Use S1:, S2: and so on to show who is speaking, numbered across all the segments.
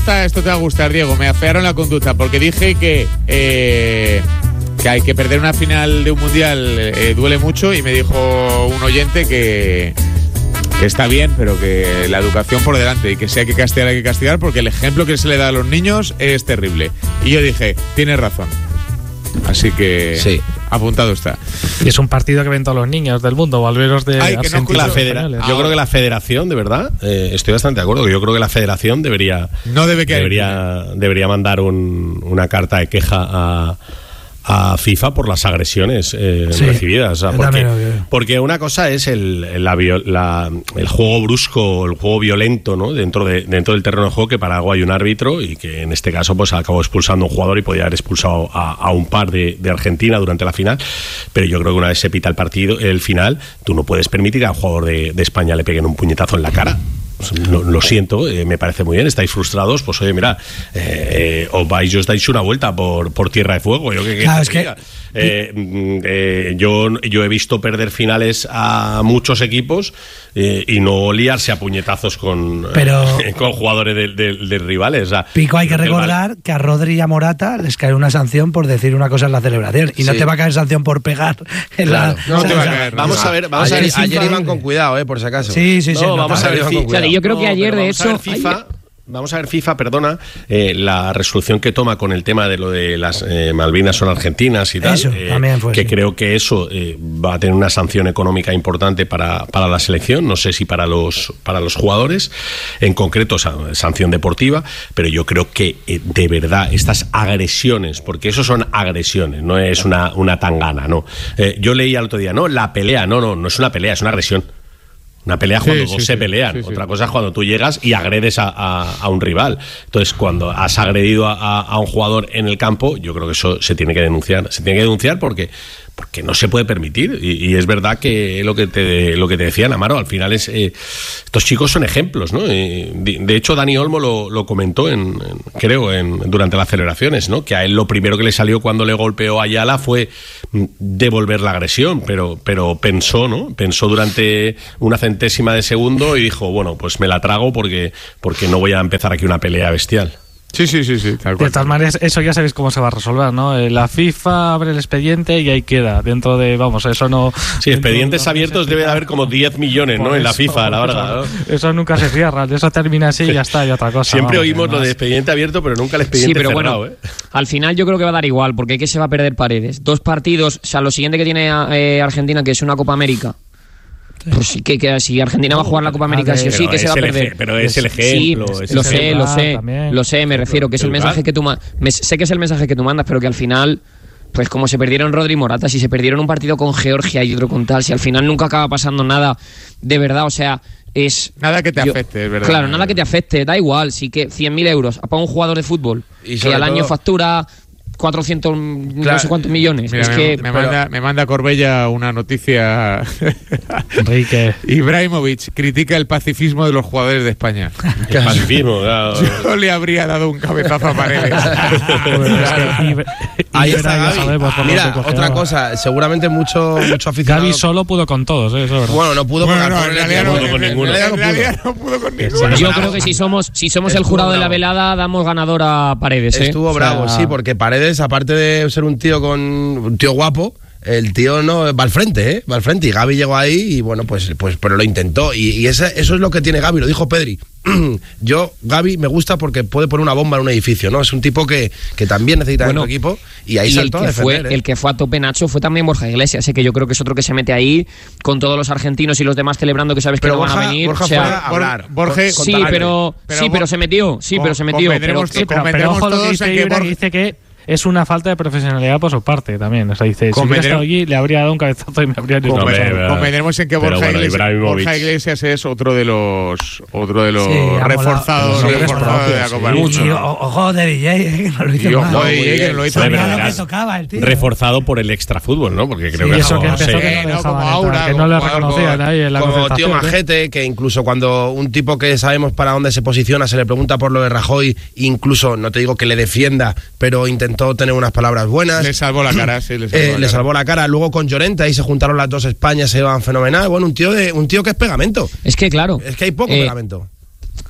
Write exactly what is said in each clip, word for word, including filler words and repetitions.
S1: gusta, esto te va a gustar, Diego. Me afearon la conducta porque dije que eh, que hay que perder una final de un mundial eh, duele mucho, y me dijo un oyente que, que está bien, pero que la educación por delante, y que si hay que castigar hay que castigar, porque el ejemplo que se le da a los niños es terrible. Y yo dije, tienes razón. Así que sí, apuntado está.
S2: Y es un partido que ven todos los niños del mundo, o al menos de
S3: Ay, que no la federa- Yo creo que la federación, de verdad, eh, estoy bastante de acuerdo, que yo creo que la federación debería
S1: no debe que
S3: debería, debería mandar un, una carta de queja a a FIFA por las agresiones eh, sí, recibidas, o sea, porque, porque una cosa es el, la, la, el juego brusco, el juego violento, ¿no? dentro, de, dentro del terreno de juego, que para algo hay un árbitro, y que en este caso pues acabó expulsando a un jugador y podía haber expulsado a, a un par de, de Argentina durante la final. Pero yo creo que una vez se pita el partido, el final, tú no puedes permitir que a un jugador de, de España le peguen un puñetazo en la cara. Lo, lo siento, eh, me parece muy bien, estáis frustrados, pues oye, mira, eh, eh, os vais, os dais una vuelta por, por tierra de fuego. Yo, que,
S4: claro, es que...
S3: eh, eh, yo, yo he visto perder finales a muchos equipos eh, y no liarse a puñetazos con,
S4: pero,
S3: eh, con jugadores de, de, de rivales. O sea,
S4: Pico, hay que recordar que a Rodri y a Morata les cae una sanción por decir una cosa en la celebración, y sí, no te va a caer sanción por pegar en
S3: claro,
S4: la...
S3: No te va a caer. Vamos a ver, vamos
S5: ayer,
S3: a ver.
S5: Ayer iban con cuidado, eh, por si acaso.
S4: Sí, sí, sí.
S3: No, vamos a ver.
S6: Yo creo que
S3: no,
S6: ayer, de hecho,
S3: FIFA,
S6: ayer...
S3: vamos a ver FIFA, perdona, eh, la resolución que toma con el tema de lo de las eh, Malvinas son argentinas y tal,
S4: eso,
S3: eh,
S4: también fue,
S3: que
S4: sí.
S3: creo que eso eh, va a tener una sanción económica importante para, para la selección, no sé si para los para los jugadores, en concreto, o sea, sanción deportiva, pero yo creo que eh, de verdad estas agresiones, porque eso son agresiones, no es una, una tangana, no. Eh, yo leí el otro día, no, la pelea, no, no, no es una pelea, es una agresión. Una pelea es cuando sí, dos sí, se sí, pelean, sí, sí. Otra cosa es cuando tú llegas y agredes a, a, a un rival. Entonces, cuando has agredido a, a, a un jugador en el campo, yo creo que eso se tiene que denunciar. Se tiene que denunciar porque, porque no se puede permitir. Y, y es verdad que lo que te, lo que te decía Amaro, al final es eh, estos chicos son ejemplos, ¿no? Eh, de, de hecho, Dani Olmo lo, lo comentó, en, en, creo, en, durante las celebraciones, ¿no? Que a él lo primero que le salió cuando le golpeó a Ayala fue devolver la agresión, pero, pero pensó, ¿no? Pensó durante una centésima de segundo y dijo, bueno, pues me la trago porque, porque no voy a empezar aquí una pelea bestial.
S1: Sí, sí, sí, sí.
S2: Tal cual. De todas maneras, eso ya sabéis cómo se va a resolver, ¿no? La FIFA abre el expediente y ahí queda. Dentro de, vamos, eso no...
S3: Sí, expedientes abiertos debe de haber como diez millones, ¿no? En la FIFA, a la verdad, ¿no?
S2: Eso nunca se cierra, eso termina así y ya está, y otra cosa.
S3: Siempre
S2: vamos,
S3: oímos lo de expediente abierto, pero nunca el expediente
S6: sí, pero
S3: cerrado,
S6: bueno,
S3: ¿eh?
S6: Al final yo creo que va a dar igual, porque ¿qué se va a perder Paredes? Dos partidos, o sea, lo siguiente que tiene eh, Argentina, que es una Copa América. Pues sí, que, que si Argentina va a jugar la Copa América, sí o sí, que se va a perder.
S3: Pero es el ejemplo.
S6: Sí,
S3: es
S6: lo
S3: el
S6: sé,
S3: ejemplo.
S6: lo sé,
S2: también.
S6: lo sé, me refiero, que es el mensaje que tú mandas. Sé que es el mensaje que tú mandas, pero que al final, pues como se perdieron Rodri y Morata, si se perdieron un partido con Georgia y otro con tal, si al final nunca acaba pasando nada de verdad, o sea, es...
S1: Nada que te
S6: yo,
S1: afecte, es verdad.
S6: Claro, nada que te afecte, da igual, sí que cien mil euros para un jugador de fútbol, y que al año todo... factura... cuatrocientos, claro, no sé cuántos millones.
S1: Mira,
S6: es
S1: me,
S6: que,
S1: me,
S6: pero...
S1: manda, me manda Corbella una noticia.
S2: Enrique.
S1: Ibrahimovic critica el pacifismo de los jugadores de España.
S3: El pacifismo, claro.
S1: Yo le habría dado un cabezazo a Paredes.
S5: Ahí está Gavi. Mira, otra cosa, seguramente mucho, mucho aficionado.
S2: Gavi solo pudo con todos, ¿eh? Eso es verdad.
S5: Bueno, no pudo
S1: bueno,
S5: con,
S1: no, en realidad no,
S3: pudo con ninguno.
S1: En realidad no pudo con ninguno.
S6: Yo creo que si somos, si somos el jurado de la velada, damos ganador a Paredes. ¿eh?
S5: Estuvo bravo, o sea... sí, porque Paredes, aparte de ser un tío con un tío guapo, el tío no va al frente, ¿eh? Va al frente. Y Gavi llegó ahí y bueno, pues, pues pero lo intentó. Y, y ese, eso es lo que tiene Gavi, lo dijo Pedri. Yo, Gavi, me gusta porque puede poner una bomba en un edificio, ¿no? Es un tipo que, que también necesita bueno, en su equipo y ahí
S6: y
S5: saltó
S6: el que
S5: a defender,
S6: fue
S5: ¿eh?
S6: El que fue a tope, Nacho, fue también Borja Iglesias, ¿eh? Que yo creo que es otro que se mete ahí con todos los argentinos y los demás celebrando que sabes
S5: pero
S6: que no
S5: Borja,
S6: van a venir.
S5: Borja
S6: o sea,
S5: fue a hablar.
S1: Borja,
S6: sí, pero, pero, sí, pero se metió. Sí, pero se metió.
S2: Pero, sí, pero, pero ojo lo que dice Ibra, que dice que es una falta de profesionalidad por su parte también. O sea, dice, si hubiera estado allí, le habría dado un cabezazo y me habría
S1: no, convendremos en que Borja, bueno, Iglesias, Borja Iglesias es otro de los otro de los sí, reforzados,
S4: sí,
S1: reforzados de la Copa.
S4: Mucho. Y ojo de D J, eh, que no lo hizo
S1: y ojo de D J, que no lo hizo
S4: mal. Lo que tocaba el tío.
S3: Reforzado por el extra fútbol, ¿no? Porque creo
S2: sí,
S3: que
S2: eso
S3: no,
S2: que empezó
S3: sí.
S2: que no,
S1: no como Aura,
S2: que no le reconocían ahí en la
S5: como tío
S2: ¿eh?
S5: majete, que incluso cuando un tipo que sabemos para dónde se posiciona se le pregunta por lo de Rajoy, incluso, no te digo que le defienda, pero intentó tener unas palabras buenas.
S1: Le salvó la cara, sí, le salvó,
S5: eh,
S1: la,
S5: le
S1: cara.
S5: salvó la cara. Luego con Llorente, ahí se juntaron las dos Españas, se iban fenomenal. Bueno, un tío de un tío que es pegamento.
S6: Es que claro.
S5: Es que hay poco
S6: eh,
S5: pegamento.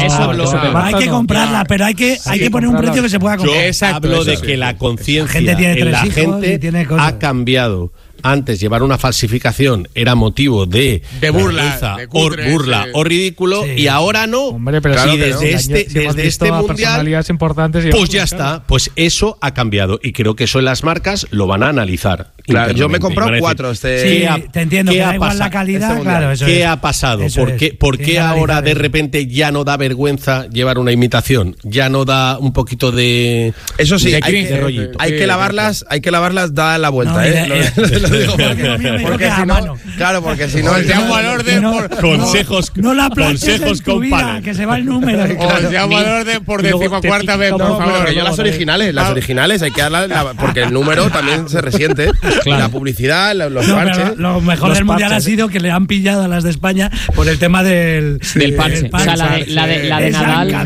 S6: eso,
S2: no,
S6: eso
S2: no,
S6: no.
S4: Hay que comprarla, pero hay que, hay que poner un precio que se pueda comprar.
S3: Yo hablo de que la conciencia
S4: La gente tiene
S3: en
S4: tres
S3: la
S4: hijos
S3: gente
S4: y tiene cosas.
S3: ha cambiado. antes llevar una falsificación era motivo de,
S1: de burla,
S3: vergüenza,
S1: de cutre,
S3: o, burla
S1: sí.
S3: o ridículo, sí. y ahora no.
S2: Hombre, pero
S3: claro,
S2: sí,
S3: desde
S2: no.
S3: este,
S2: Si
S3: desde este mundial,
S2: importantes
S3: pues ya está, pues eso ha cambiado y creo que eso en las marcas lo van a analizar.
S5: Claro, yo me he comprado cuatro. Este...
S4: Sí, ha, te entiendo, que da igual la calidad, este claro. Eso
S3: ¿Qué
S4: es.
S3: ha pasado?
S4: Eso
S3: ¿Por qué, ¿por qué ahora de repente ya no da vergüenza llevar una imitación? Ya no da un poquito de...
S5: Eso sí,
S3: de
S5: hay,
S3: cringe,
S5: que,
S3: de rollito.
S5: hay que lavarlas, hay que lavarlas, da la vuelta,
S4: no,
S5: ¿eh?
S4: Mira,
S5: lo, lo digo
S4: porque,
S5: porque, porque si no, claro, porque si no...
S1: Os llamo al orden
S4: no,
S1: por...
S3: Consejos,
S4: no, no la
S3: consejos con
S4: vida,
S3: palas.
S4: que se va el número.
S1: Os llamo al orden por decimocuarta vez, por
S5: No,
S1: favor.
S5: pero yo las originales, las originales hay que darlas, la, porque el número también se resiente. Claro. La publicidad, los
S4: no,
S5: parches.
S4: Lo mejor
S2: los
S4: del mundial
S2: parches.
S4: ha sido que le han pillado a las de España por el tema del,
S6: del parche. O sea, la de, la de, la de Nadal.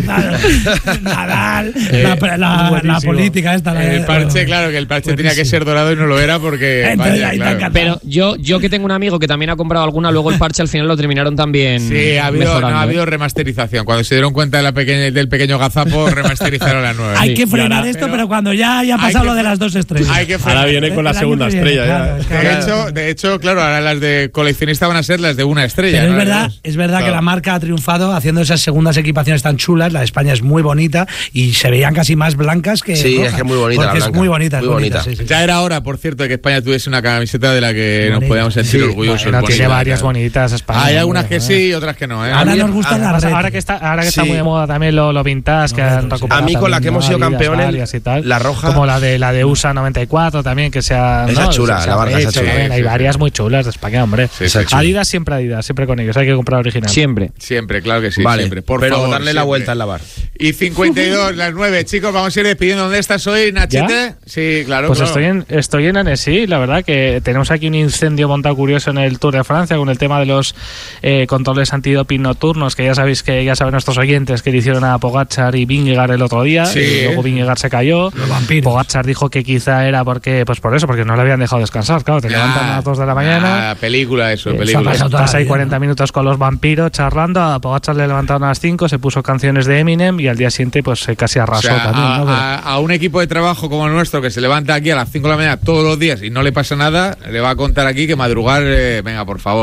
S4: Nadal,
S1: Eh,
S4: la, la, la política esta. La
S1: El
S4: de,
S1: parche, claro, que el parche
S4: buenísimo.
S1: tenía que ser dorado y no lo era porque...
S4: Entonces,
S1: Vaya,
S4: ahí te
S1: claro.
S4: encanta.
S6: Pero yo, yo que tengo un amigo que también ha comprado alguna, luego el parche al final lo terminaron también
S1: Sí, ha habido,
S6: mejorando,
S1: no, ha
S6: ¿eh?
S1: habido remasterización. Cuando se dieron cuenta de la pequeña, del pequeño gazapo, remasterizaron la nueva.
S4: Hay
S1: Sí.
S4: que frenar
S1: ahora,
S4: esto,
S1: pero,
S4: pero cuando ya haya pasado
S1: que,
S4: lo de las dos estrellas.
S1: Hay que frenar.
S3: Ahora viene con la
S4: El año
S3: segunda
S4: que viene,
S3: estrella
S4: claro,
S3: ya.
S4: es que
S1: De
S4: ahora-
S1: hecho, de hecho, claro, ahora las de coleccionista van a ser las de una estrella.
S4: Pero
S1: ¿no?
S4: es verdad, es verdad
S1: Claro.
S4: que la marca ha triunfado haciendo esas segundas equipaciones tan chulas. La de España es muy bonita y se veían casi más blancas que
S5: Sí,
S4: rojas,
S5: es que es muy bonita la
S4: porque
S5: blanca.
S4: es muy bonita,
S5: Muy
S4: es bonita.
S5: bonita.
S4: Sí, sí.
S1: Ya era hora, por cierto, de que España tuviese una camiseta de la que nos
S4: Bonita.
S1: podíamos sentir
S5: Sí,
S1: orgullosos.
S2: Bueno, tiene
S1: bonita,
S2: varias
S1: claro.
S2: bonitas España.
S1: Hay algunas
S2: hombre,
S1: que
S2: joder.
S1: sí y otras que no. ¿eh?
S4: Ahora
S5: A mí-
S4: nos gustan
S2: Además,
S4: las
S2: ahora que está ahora que está
S5: Sí.
S2: muy de moda también lo, lo vintage que
S4: No,
S2: han
S4: sí.
S2: recuperado
S5: A mí con la
S2: también,
S5: que hemos
S2: ¿no?
S5: sido
S2: Adidas,
S5: campeones,
S2: varias y tal,
S5: la roja-
S2: como la de la de U S A noventa y cuatro también que sea
S5: Esa
S2: ¿no?
S5: es chula,
S2: Se
S5: la
S2: han
S5: barra esa
S2: hecho
S5: chula.
S2: también.
S1: Sí,
S2: Hay
S1: sí,
S2: varias
S1: sí.
S2: muy chulas de España, hombre.
S1: Sí, sí, sí.
S2: Adidas siempre Adidas, siempre con ellos, hay que comprar original.
S6: Siempre.
S1: Siempre, claro que sí.
S5: Vale,
S1: siempre. Por
S5: pero
S1: favor,
S5: darle la
S1: siempre.
S5: vuelta al lavar.
S1: Y cincuenta y dos, las nueve. Chicos, vamos a ir despidiendo. ¿Dónde estás hoy, Nachete?
S2: ¿Ya?
S1: Sí, claro.
S2: Pues
S1: claro.
S2: estoy en estoy en Annecy, la verdad que tenemos aquí un incendio montado curioso en el Tour de Francia con el tema de los eh, controles antidoping nocturnos, que ya sabéis que ya saben nuestros oyentes que le hicieron a Pogačar y Vingegaard el otro día,
S1: Sí,
S2: y luego
S1: ¿eh?
S2: Vingegaard se cayó.
S4: Los vampiros.
S2: Pogačar dijo que quizá era porque pues por eso, porque no le habían dejado descansar, claro, te
S1: Ya.
S2: levantan a las dos de la mañana.
S1: Ah, película eso,
S2: Eh,
S1: película.
S4: eso ha pasado toda
S2: Estás
S4: la
S2: ahí
S4: vida,
S2: cuarenta
S4: ¿no?
S2: minutos con los vampiros charlando, a Pogačar le levantaron a las cinco, se puso canciones de Eminem y al día siguiente pues eh, casi
S1: O
S2: arrasó
S1: sea,
S2: también,
S1: a,
S2: ¿no? Pero-
S1: a- a un equipo de trabajo como el nuestro que se levanta aquí a las cinco de la mañana todos los días y no le pasa nada, le va a contar aquí que madrugar, eh, venga, por favor.